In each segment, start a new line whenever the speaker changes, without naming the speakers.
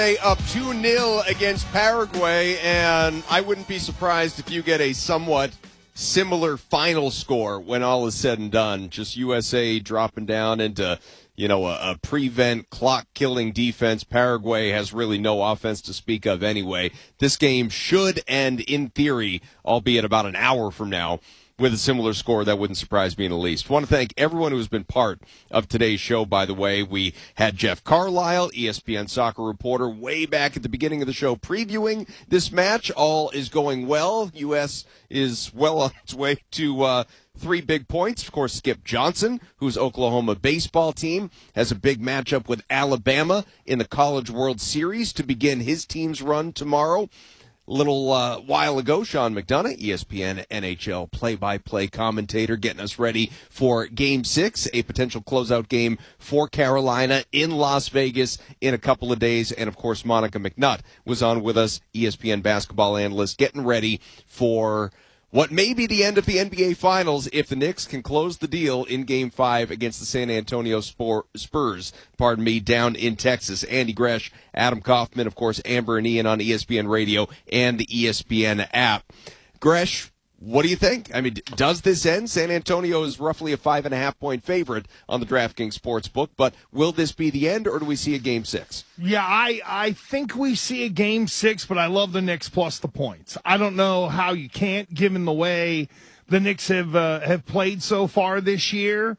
Up 2-0 against Paraguay, and I wouldn't be surprised if you get a somewhat similar final score when all is said and done. Just USA dropping down into, a prevent clock-killing defense. Paraguay has really no offense to speak of anyway. This game should end, in theory, albeit about an hour from now, with a similar score. That wouldn't surprise me in the least. I want to thank everyone who's been part of today's show, by the way. We had Jeff Carlisle, ESPN soccer reporter, way back at the beginning of the show previewing this match. All is going well. U.S. is well on its way to 3 big points. Of course, Skip Johnson, whose Oklahoma baseball team has a big matchup with Alabama in the College World Series to begin his team's run tomorrow. A little while ago, Sean McDonough, ESPN NHL play-by-play commentator, getting us ready for Game 6, a potential closeout game for Carolina in Las Vegas in a couple of days. And, of course, Monica McNutt was on with us, ESPN basketball analyst, getting ready for what may be the end of the NBA Finals if the Knicks can close the deal in Game 5 against the San Antonio Spurs, down in Texas. Andy Gresh, Adam Kaufman, of course, Amber and Ian on ESPN Radio and the ESPN app. Gresh, what do you think? I mean, does this end? San Antonio is roughly a 5.5-point favorite on the DraftKings Sportsbook, but will this be the end, or do we see a Game 6?
Yeah, I think we see a Game 6, but I love the Knicks plus the points. I don't know how you can't, given the way the Knicks have played so far this year.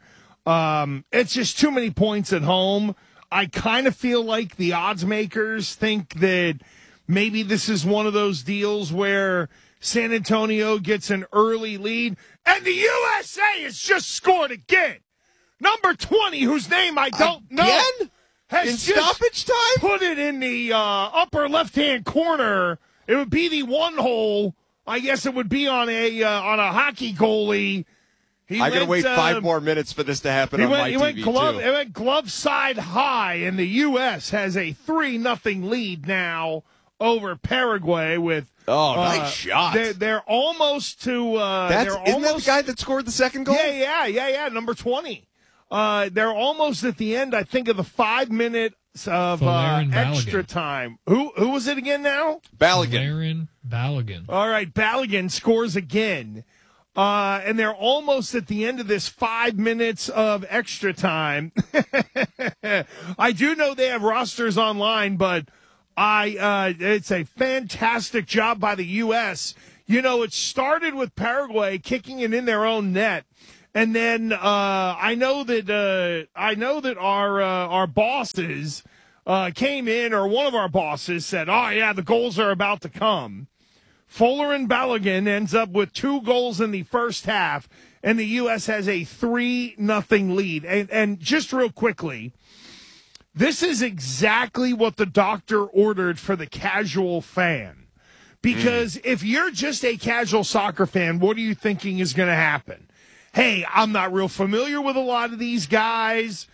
It's just too many points at home. I kind of feel like the odds makers think that maybe this is one of those deals where San Antonio gets an early lead, and the USA has just scored again. Number 20, whose name I don't know, has
in
just
stoppage time
put it in the upper left-hand corner. It would be the one hole. I guess it would be on a hockey goalie.
I got to wait 5 more minutes for this to happen on my TV, too.
It went glove side high, and the U.S. has a 3-0 lead now over Paraguay with.
Oh, nice shot.
They're almost to.
Isn't that the guy that scored the second goal?
Yeah. Number 20. They're almost at the end, I think, of the 5 minutes of extra time. Who was it again now?
Balogun.
Balogun.
All right, Balogun scores again. And they're almost at the end of this 5 minutes of extra time. I do know they have rosters online, but it's a fantastic job by the U.S. It started with Paraguay kicking it in their own net, and then I know that our bosses came in, or one of our bosses said, "Oh yeah, the goals are about to come." Fuller and Balogun ends up with 2 goals in the first half, and the U.S. has a 3-0 lead. And just real quickly. This is exactly what the doctor ordered for the casual fan. Because if you're just a casual soccer fan, what are you thinking is going to happen? Hey, I'm not real familiar with a lot of these guys.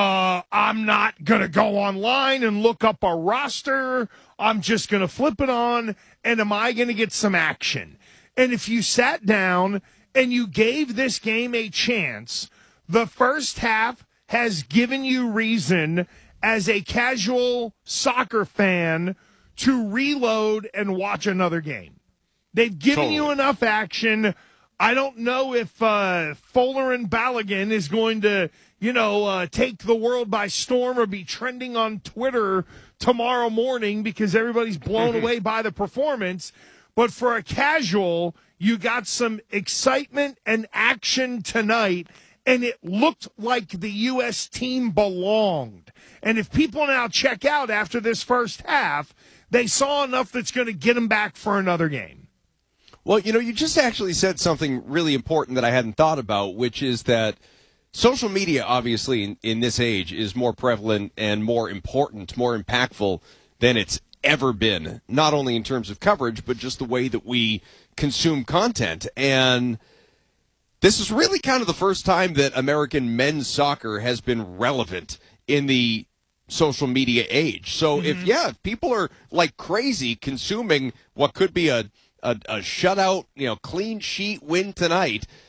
I'm not going to go online and look up a roster. I'm just going to flip it on, and am I going to get some action? And if you sat down and you gave this game a chance, the first half has given you reason as a casual soccer fan to reload and watch another game. They've given you enough action. I don't know if Fuller and Balogun is going to, take the world by storm or be trending on Twitter tomorrow morning because everybody's blown away by the performance. But for a casual, you got some excitement and action tonight, and it looked like the U.S. team belonged. And if people now check out after this first half, they saw enough that's going to get them back for another game.
Well, you just actually said something really important that I hadn't thought about, which is that social media, obviously, in this age is more prevalent and more important, more impactful than it's ever been, not only in terms of coverage, but just the way that we consume content. And this is really kind of the first time that American men's soccer has been relevant in the social media age. So if people are like crazy consuming what could be a shutout, clean sheet win tonight,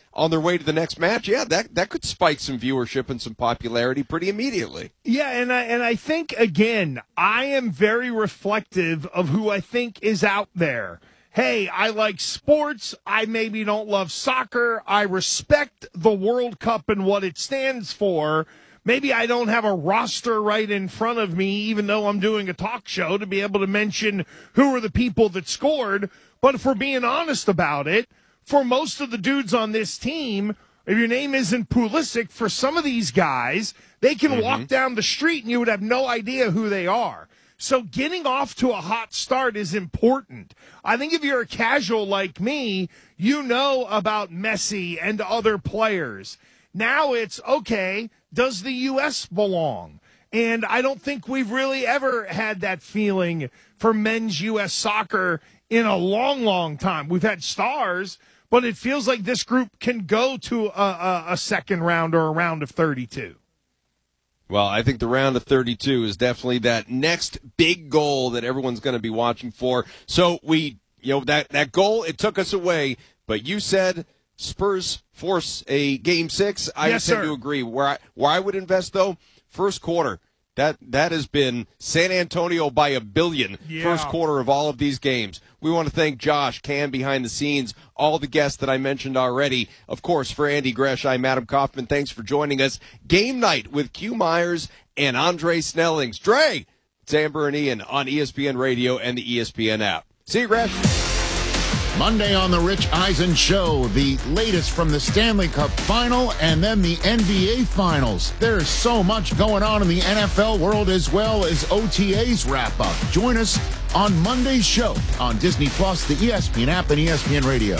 on their way to the next match, yeah, that could spike some viewership and some popularity pretty immediately.
Yeah, and I think, again, I am very reflective of who I think is out there. Hey, I like sports. I maybe don't love soccer. I respect the World Cup and what it stands for. Maybe I don't have a roster right in front of me, even though I'm doing a talk show, to be able to mention who are the people that scored. But if we're being honest about it, for most of the dudes on this team, if your name isn't Pulisic, for some of these guys, they can walk down the street and you would have no idea who they are. So getting off to a hot start is important. I think if you're a casual like me, you know about Messi and other players. Now it's, okay, does the U.S. belong? And I don't think we've really ever had that feeling for men's U.S. soccer in a long, long time. We've had stars, but it feels like this group can go to a second round or a round of 32.
Well, I think the round of 32 is definitely that next big goal that everyone's going to be watching for. So that goal, it took us away, but you said Spurs force a Game 6. I tend to agree. Where I would invest, though, first quarter. That has been San Antonio by a billion, first quarter of all of these games. We want to thank Josh, Cam behind the scenes, all the guests that I mentioned already. Of course, for Andy Gresh, I'm Adam Kaufman. Thanks for joining us. Game night with Q Myers and Andre Snellings. Dre, it's Amber and Ian on ESPN Radio and the ESPN app. See you, Gresh.
Monday on the Rich Eisen Show, the latest from the Stanley Cup Final and then the NBA Finals. There's so much going on in the NFL world as well as OTAs wrap up. Join us on Monday's show on Disney+, the ESPN app, and ESPN Radio.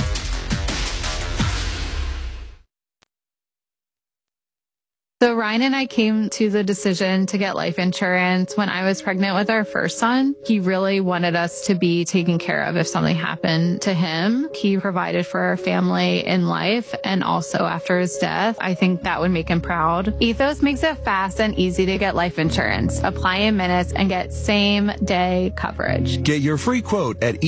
So Ryan and I came to the decision to get life insurance when I was pregnant with our first son. He really wanted us to be taken care of if something happened to him. He provided for our family in life and also after his death. I think that would make him proud. Ethos makes it fast and easy to get life insurance. Apply in minutes and get same-day coverage.
Get your free quote at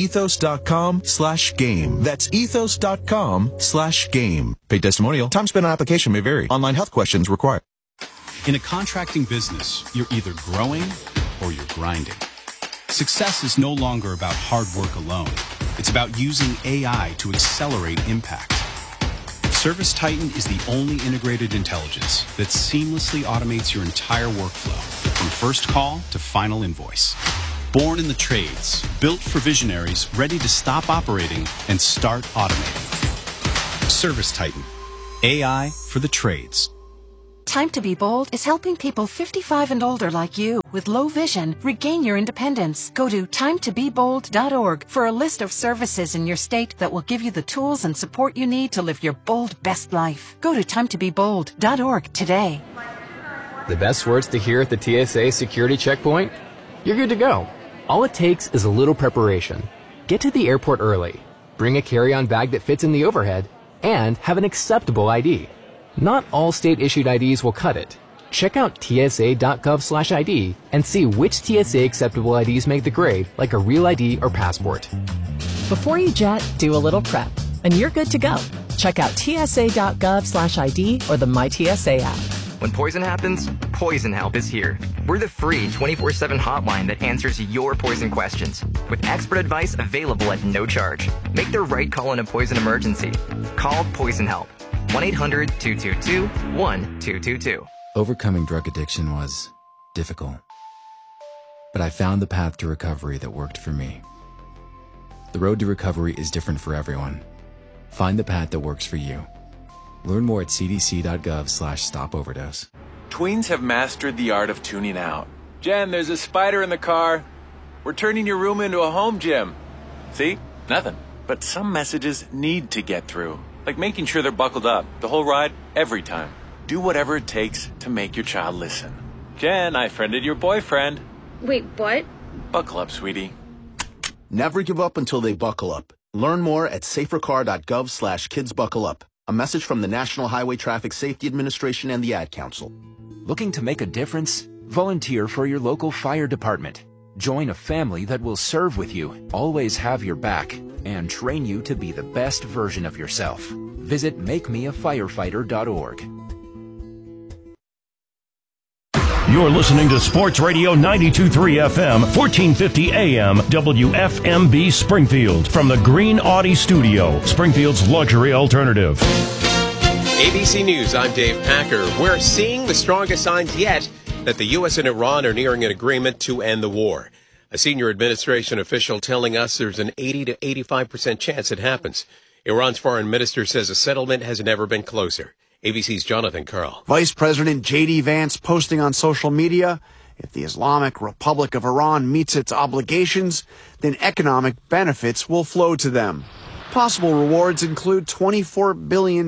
ethos.com/game. That's ethos.com/game. Paid testimonial. Time spent on application may vary. Online health questions required.
In a contracting business, you're either growing or you're grinding. Success is no longer about hard work alone. It's about using AI to accelerate impact. ServiceTitan is the only integrated intelligence that seamlessly automates your entire workflow, from first call to final invoice. Born in the trades, built for visionaries ready to stop operating and start automating. ServiceTitan, AI for the trades.
Time to Be Bold is helping people 55 and older like you with low vision regain your independence. Go to timetobebold.org for a list of services in your state that will give you the tools and support you need to live your bold best life. Go to timetobebold.org today.
The best words to hear at the TSA security checkpoint? You're good to go. All it takes is a little preparation. Get to the airport early. Bring a carry-on bag that fits in the overhead and have an acceptable ID. Not all state-issued IDs will cut it. Check out tsa.gov/ID and see which TSA acceptable IDs make the grade, like a real ID or passport.
Before you jet, do a little prep, and you're good to go. Check out tsa.gov/ID or the MyTSA app.
When poison happens, Poison Help is here. We're the free 24/7 hotline that answers your poison questions, with expert advice available at no charge. Make the right call in a poison emergency. Call Poison Help. 1-800-222-1222.
Overcoming drug addiction was difficult, but I found the path to recovery that worked for me. The road to recovery is different for everyone. Find the path that works for you. Learn more at cdc.gov/stopoverdose.
Tweens have mastered the art of tuning out. Jen, there's a spider in the car. We're turning your room into a home gym. See? Nothing. But some messages need to get through. Like making sure they're buckled up the whole ride, every time. Do whatever it takes to make your child listen. Jen, I friended your boyfriend.
Wait, what?
Buckle up, sweetie.
Never give up until they buckle up. Learn more at safercar.gov/kidsbuckleup. A message from the National Highway Traffic Safety Administration and the Ad Council.
Looking to make a difference? Volunteer for your local fire department. Join a family that will serve with you, always have your back, and train you to be the best version of yourself. visit makemeafirefighter.org.
You're listening to Sports Radio 92.3 FM, 1450 AM, WFMB Springfield, from the Green Audi Studio, Springfield's luxury alternative.
ABC News, I'm Dave Packer. We're seeing the strongest signs yet that the U.S. and Iran are nearing an agreement to end the war. A senior administration official telling us there's an 80 to 85% chance it happens. Iran's foreign minister says a settlement has never been closer. ABC's Jonathan Karl.
Vice President J.D. Vance posting on social media, if the Islamic Republic of Iran meets its obligations, then economic benefits will flow to them. Possible rewards include $24 billion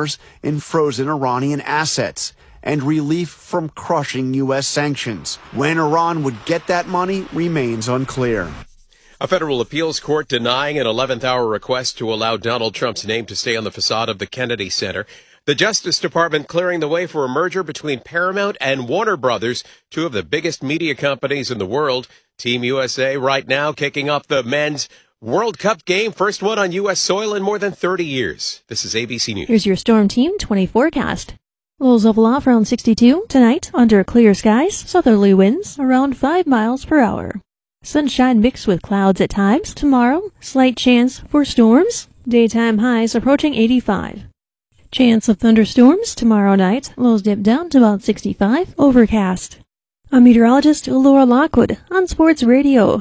in frozen Iranian assets and relief from crushing U.S. sanctions. When Iran would get that money remains unclear.
A federal appeals court denying an 11th-hour request to allow Donald Trump's name to stay on the facade of the Kennedy Center. The Justice Department clearing the way for a merger between Paramount and Warner Brothers, two of the biggest media companies in the world. Team USA right now kicking off the men's World Cup game, first one on U.S. soil in more than 30 years. This is ABC News.
Here's your Storm Team 20 forecast. Lows level off around 62 tonight under clear skies, southerly winds around 5 miles per hour. Sunshine mixed with clouds at times. Tomorrow, slight chance for storms. Daytime highs approaching 85. Chance of thunderstorms tomorrow night. Lows dip down to about 65. Overcast. I'm meteorologist Laura Lockwood on Sports Radio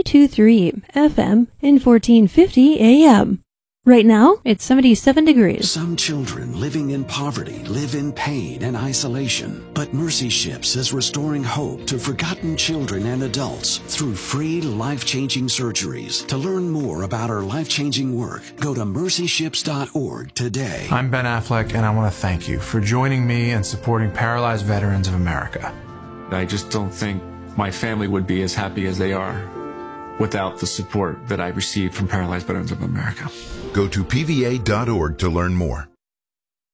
92.3 FM and 1450 AM. Right now, it's 77 degrees.
Some children living in poverty live in pain and isolation. But Mercy Ships is restoring hope to forgotten children and adults through free life-changing surgeries. To learn more about our life-changing work, go to mercyships.org today.
I'm Ben Affleck, and I want to thank you for joining me and supporting Paralyzed Veterans of America.
I just don't think my family would be as happy as they are without the support that I received from Paralyzed Veterans of America.
Go to PVA.org to learn more.